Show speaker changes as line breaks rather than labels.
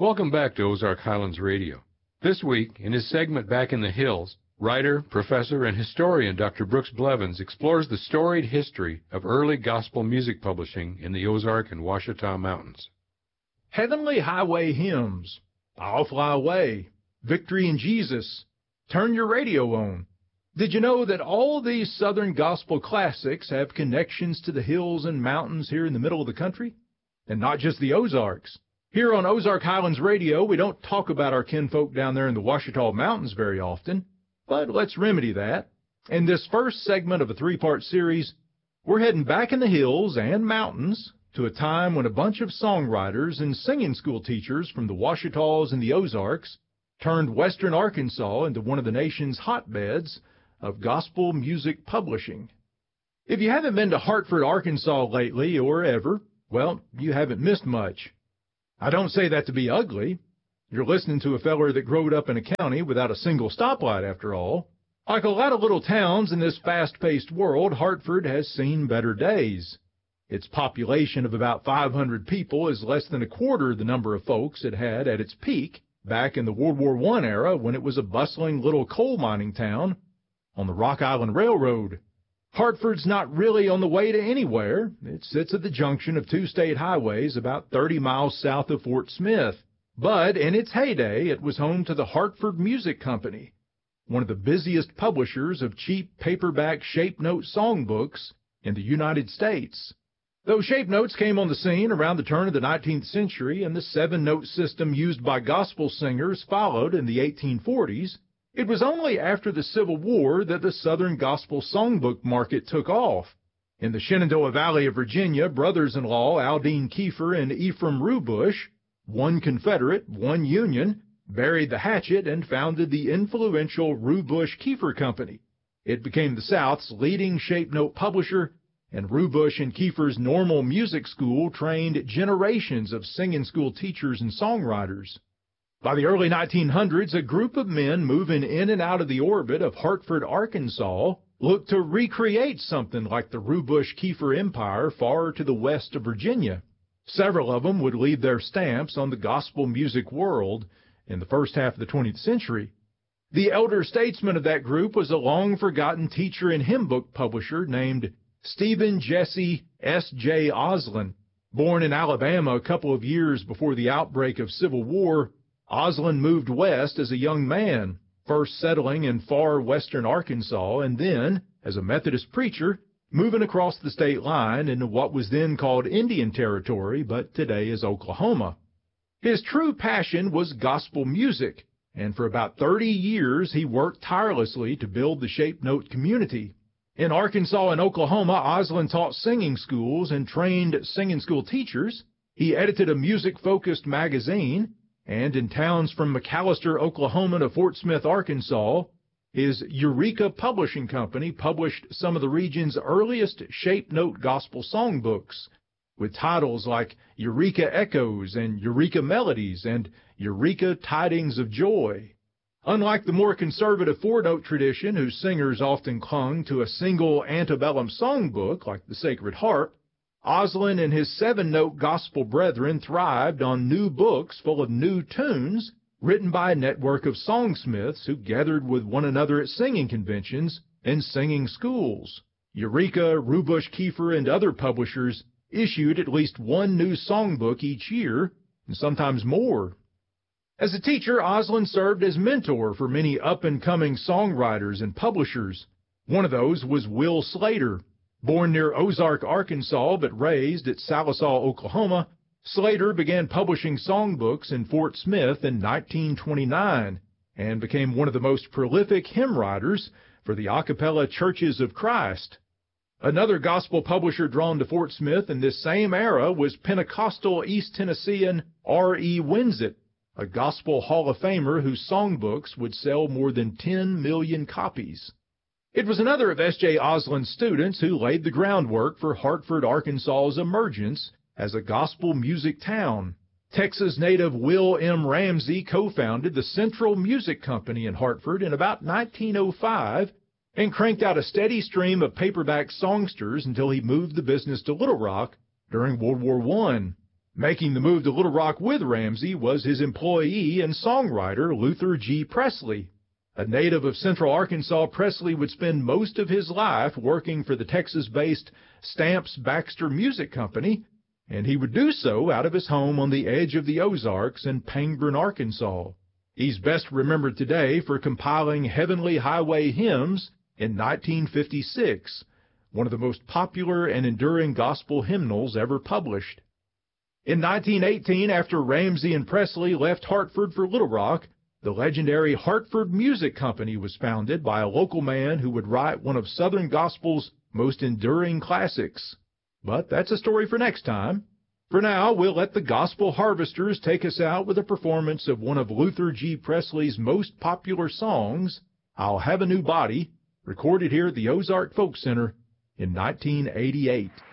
Welcome back to Ozark Highlands Radio. This week, in his segment Back in the Hills, writer, professor, and historian Dr. Brooks Blevins explores the storied history of early gospel music publishing in the Ozark and Ouachita Mountains.
Heavenly highway hymns, I'll fly away, Victory in Jesus, turn your radio on. Did you know that all these Southern gospel classics have connections to the hills and mountains here in the middle of the country? And not just the Ozarks. Here on Ozark Highlands Radio, we don't talk about our kinfolk down there in the Ouachita Mountains very often, but let's remedy that. In this first segment of a three-part series, we're heading back in the hills and mountains to a time when a bunch of songwriters and singing school teachers from the Ouachitas and the Ozarks turned western Arkansas into one of the nation's hotbeds of gospel music publishing. If you haven't been to Hartford, Arkansas lately or ever, well, you haven't missed much. I don't say that to be ugly. You're listening to a feller that growed up in a county without a single stoplight, after all. Like a lot of little towns in this fast-paced world, Hartford has seen better days. Its population of about 500 people is less than a quarter the number of folks it had at its peak back in the World War I era when it was a bustling little coal mining town on the Rock Island Railroad. Hartford's not really on the way to anywhere. It sits at the junction of two state highways about 30 miles south of Fort Smith. But in its heyday, it was home to the Hartford Music Company, one of the busiest publishers of cheap paperback shape note songbooks in the United States. Though shape notes came on the scene around the turn of the 19th century and the seven-note system used by gospel singers followed in the 1840s, it was only after the Civil War that the Southern gospel songbook market took off. In the Shenandoah Valley of Virginia, brothers-in-law Aldine Kiefer and Ephraim Rubush, one Confederate, one Union, buried the hatchet and founded the influential Rubush-Kiefer Company. It became the South's leading shape note publisher, and Rubush and Kiefer's Normal Music School trained generations of singing school teachers and songwriters. By the early 1900s, a group of men moving in and out of the orbit of Hartford, Arkansas, looked to recreate something like the Rubush-Kiefer empire far to the west of Virginia. Several of them would leave their stamps on the gospel music world in the first half of the 20th century. The elder statesman of that group was a long-forgotten teacher and hymn book publisher named Stephen Jesse S.J. Oslin. Born in Alabama a couple of years before the outbreak of Civil War, Oslin moved west as a young man, first settling in far western Arkansas and then, as a Methodist preacher, moving across the state line into what was then called Indian Territory, but today is Oklahoma. His true passion was gospel music, and for about 30 years he worked tirelessly to build the shape note community. In Arkansas and Oklahoma, Oslin taught singing schools and trained singing school teachers. He edited a music-focused magazine, and in towns from McAllister, Oklahoma to Fort Smith, Arkansas, his Eureka Publishing Company published some of the region's earliest shape note gospel songbooks, with titles like Eureka Echoes and Eureka Melodies and Eureka Tidings of Joy. Unlike the more conservative four-note tradition, whose singers often clung to a single antebellum songbook like the Sacred Harp, Oslin and his seven-note gospel brethren thrived on new books full of new tunes written by a network of songsmiths who gathered with one another at singing conventions and singing schools. Eureka, Rubush-Kiefer, and other publishers issued at least one new songbook each year, and sometimes more. As a teacher, Oslin served as mentor for many up-and-coming songwriters and publishers. One of those was Will Slater. Born near Ozark, Arkansas, but raised at Sallisaw, Oklahoma, Slater began publishing songbooks in Fort Smith in 1929 and became one of the most prolific hymn writers for the a cappella Churches of Christ. Another gospel publisher drawn to Fort Smith in this same era was Pentecostal East Tennessean R.E. Winsett, a gospel Hall of Famer whose songbooks would sell more than 10 million copies. It was another of S.J. Oslin's students who laid the groundwork for Hartford, Arkansas's emergence as a gospel music town. Texas native Will M. Ramsey co-founded the Central Music Company in Hartford in about 1905 and cranked out a steady stream of paperback songsters until he moved the business to Little Rock during World War I. Making the move to Little Rock with Ramsey was his employee and songwriter, Luther G. Presley. A native of Central Arkansas, Presley would spend most of his life working for the Texas-based Stamps Baxter Music Company, and he would do so out of his home on the edge of the Ozarks in Pangburn, Arkansas. He's best remembered today for compiling Heavenly Highway Hymns in 1956, one of the most popular and enduring gospel hymnals ever published. In 1918, after Ramsey and Presley left Hartford for Little Rock, the legendary Hartford Music Company was founded by a local man who would write one of Southern Gospel's most enduring classics. But that's a story for next time. For now, we'll let the Gospel Harvesters take us out with a performance of one of Luther G. Presley's most popular songs, I'll Have a New Body, recorded here at the Ozark Folk Center in 1988.